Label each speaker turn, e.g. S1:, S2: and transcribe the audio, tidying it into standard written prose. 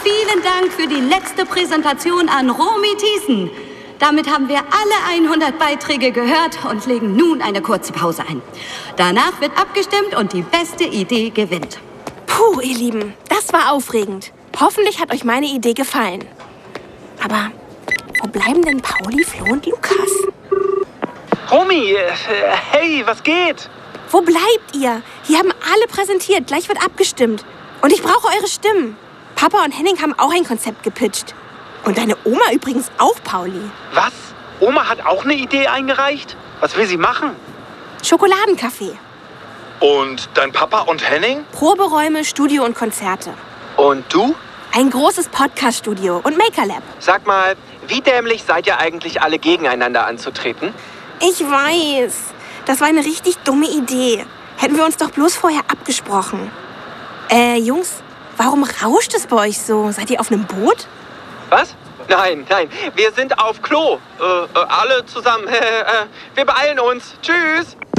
S1: vielen Dank für die letzte Präsentation an Romy Thiessen. Damit haben wir alle 100 Beiträge gehört und legen nun eine kurze Pause ein. Danach wird abgestimmt und die beste Idee gewinnt.
S2: Puh, ihr Lieben, das war aufregend. Hoffentlich hat euch meine Idee gefallen. Aber wo bleiben denn Pauli, Flo und Lukas?
S3: Romy, hey, was geht?
S2: Wo bleibt ihr? Hier haben alle präsentiert, gleich wird abgestimmt. Und ich brauche eure Stimmen. Papa und Henning haben auch ein Konzept gepitcht. Und deine Oma übrigens auch, Pauli.
S3: Was? Oma hat auch eine Idee eingereicht? Was will sie machen?
S2: Schokoladenkaffee.
S4: Und dein Papa und Henning?
S2: Proberäume, Studio und Konzerte.
S3: Und du?
S2: Ein großes Podcast-Studio und Maker-Lab.
S5: Sag mal, wie dämlich seid ihr eigentlich alle gegeneinander anzutreten?
S2: Ich weiß. Das war eine richtig dumme Idee. Hätten wir uns doch bloß vorher abgesprochen. Jungs, warum rauscht es bei euch so? Seid ihr auf einem Boot?
S5: Was? Nein, wir sind auf Klo. Alle zusammen. Wir beeilen uns. Tschüss.